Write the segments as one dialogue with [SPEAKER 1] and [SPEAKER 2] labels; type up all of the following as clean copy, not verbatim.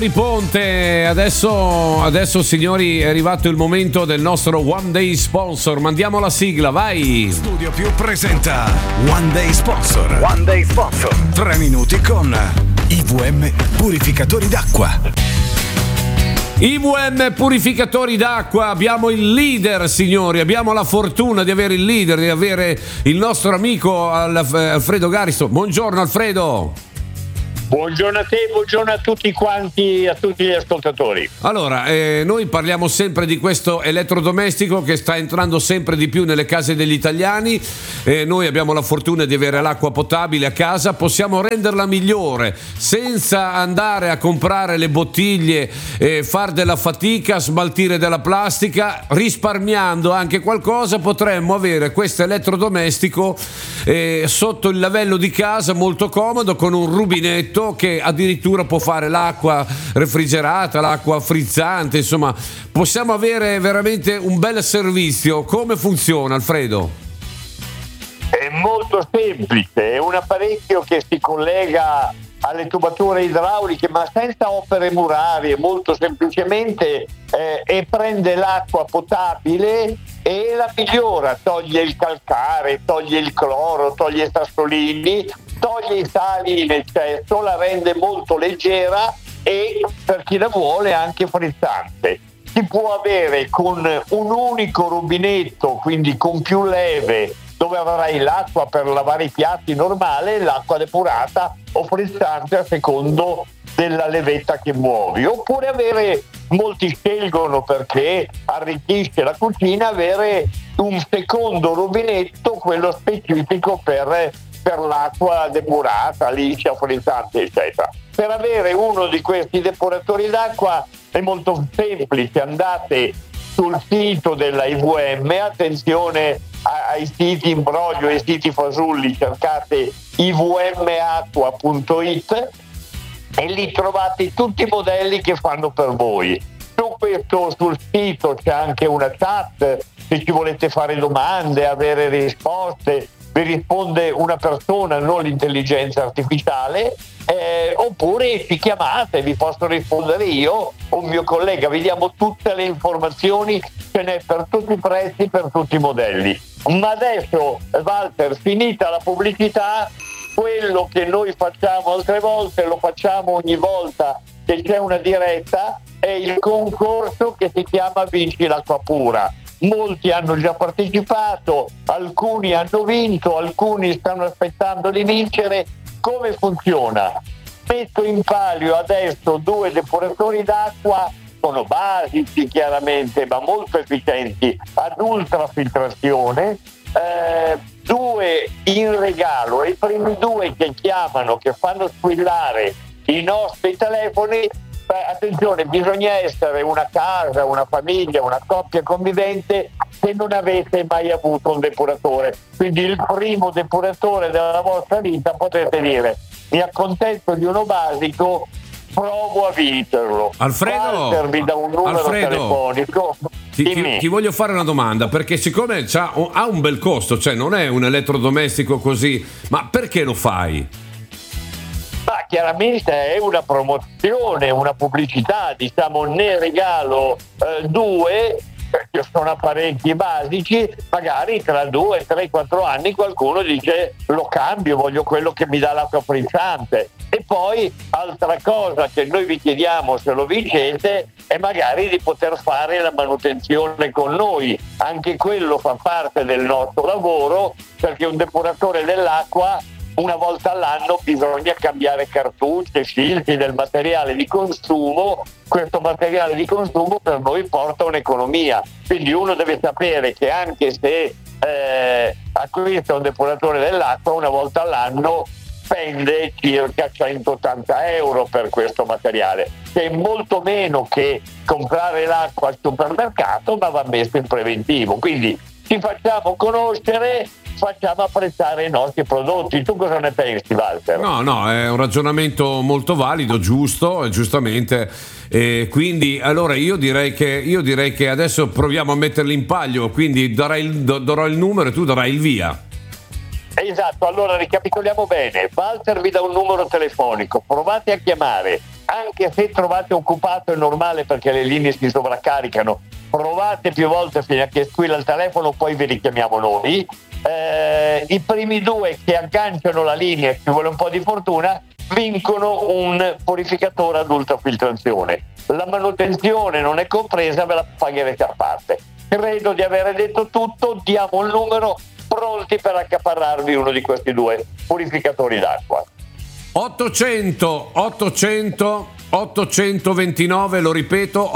[SPEAKER 1] Ponte, adesso signori è arrivato il momento del nostro One Day Sponsor. Mandiamo la sigla, vai!
[SPEAKER 2] Studio Più presenta One Day Sponsor. One Day Sponsor. 3 minuti con IVM Purificatori d'acqua.
[SPEAKER 1] IVM Purificatori d'acqua, abbiamo il leader, signori, abbiamo la fortuna di avere il leader, di avere il nostro amico Alfredo Garisto. Buongiorno Alfredo.
[SPEAKER 3] Buongiorno a te, buongiorno a tutti quanti, a tutti gli ascoltatori.
[SPEAKER 1] Allora, noi parliamo sempre di questo elettrodomestico che sta entrando sempre di più nelle case degli italiani. Noi abbiamo la fortuna di avere l'acqua potabile a casa, possiamo renderla migliore senza andare a comprare le bottiglie, far della fatica, smaltire della plastica, risparmiando anche qualcosa. Potremmo avere questo elettrodomestico sotto il lavello di casa, molto comodo, con un rubinetto che addirittura può fare l'acqua refrigerata, l'acqua frizzante, insomma possiamo avere veramente un bel servizio. Come funziona, Alfredo?
[SPEAKER 3] È molto semplice, è un apparecchio che si collega alle tubature idrauliche ma senza opere murarie, molto semplicemente, e prende l'acqua potabile e la migliora, toglie il calcare, toglie il cloro, toglie i sassolini, toglie i sali in eccesso, la rende molto leggera e, per chi la vuole, anche frizzante. Si può avere con un unico rubinetto, quindi con più leve, dove avrai l'acqua per lavare i piatti normale e l'acqua depurata o frizzante a secondo della levetta che muovi. Oppure avere, molti scelgono perché arricchisce la cucina, avere un secondo rubinetto, quello specifico per l'acqua depurata, liscia, frizzante, eccetera. Per avere uno di questi depuratori d'acqua è molto semplice, andate sul sito della IVM, attenzione ai siti imbroglio e ai siti fasulli, cercate ivmacqua.it e lì trovate tutti i modelli che fanno per voi. Sul sito c'è anche una chat, se ci volete fare domande, avere risposte, vi risponde una persona, non l'intelligenza artificiale, oppure ci chiamate, vi posso rispondere io o un mio collega, vi diamo tutte le informazioni, ce n'è per tutti i prezzi, per tutti i modelli. Ma adesso, Walter, finita la pubblicità, quello che noi facciamo altre volte, lo facciamo ogni volta che c'è una diretta, è il concorso che si chiama Vinci l'acqua pura. Molti hanno già partecipato, alcuni hanno vinto, alcuni stanno aspettando di vincere. Come funziona? Metto in palio adesso 2 depuratori d'acqua, sono basici chiaramente ma molto efficienti, ad ultrafiltrazione, 2 in regalo, e i primi 2 che chiamano, che fanno squillare i nostri telefoni. Attenzione, bisogna essere una casa, una famiglia, una coppia convivente se non avete mai avuto un depuratore. Quindi il primo depuratore della vostra vita potete dire: mi accontento di uno basico, provo a vincerlo.
[SPEAKER 1] Alfredo,
[SPEAKER 3] Walter vi dà un numero telefonico.
[SPEAKER 1] Ti voglio fare una domanda, perché siccome ha un bel costo, cioè non è un elettrodomestico così, ma perché lo fai?
[SPEAKER 3] Ma chiaramente è una promozione, una pubblicità, diciamo, ne regalo 2, perché sono apparecchi basici, magari tra 2, 3, 4 anni qualcuno dice lo cambio, voglio quello che mi dà l'acqua frizzante. E poi altra cosa che noi vi chiediamo, se lo vincete, è magari di poter fare la manutenzione con noi. Anche quello fa parte del nostro lavoro, perché un depuratore dell'acqua, una volta all'anno bisogna cambiare cartucce, filtri del materiale di consumo. Questo materiale di consumo per noi porta un'economia, quindi uno deve sapere che anche se acquista un depuratore dell'acqua, una volta all'anno spende circa 180 euro per questo materiale, che è molto meno che comprare l'acqua al supermercato, ma va messo in preventivo. Quindi ci facciamo conoscere, facciamo apprezzare i nostri prodotti. Tu cosa ne pensi, Walter?
[SPEAKER 1] No, è un ragionamento molto valido, giusto, giustamente. Quindi allora io direi che adesso proviamo a metterli in palio, quindi darò il numero e tu darai il via.
[SPEAKER 3] Esatto, allora ricapitoliamo bene. Walter vi dà un numero telefonico, provate a chiamare, anche se trovate occupato è normale perché le linee si sovraccaricano, provate più volte fino a che squilla il telefono, poi vi richiamiamo noi. I primi 2 che agganciano la linea, ci vuole un po' di fortuna, vincono un purificatore ad ultrafiltrazione. La manutenzione non è compresa, ve la pagherete a parte. Credo di aver detto tutto, diamo il numero, pronti per accaparrarvi uno di questi 2 purificatori d'acqua.
[SPEAKER 1] 829, lo ripeto,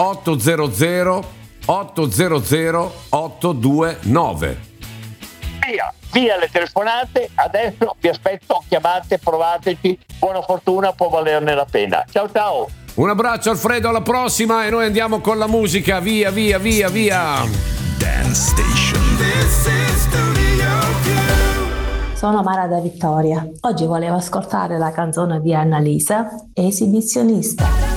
[SPEAKER 1] 829.
[SPEAKER 3] Via le telefonate, adesso vi aspetto, chiamate, provateci, buona fortuna, può valerne la pena. Ciao ciao!
[SPEAKER 1] Un abbraccio Alfredo, alla prossima, e noi andiamo con la musica, via.
[SPEAKER 2] Dance Station. This is Studio Q.
[SPEAKER 4] Sono Mara da Vittoria. Oggi volevo ascoltare la canzone di Annalisa, Esibizionista.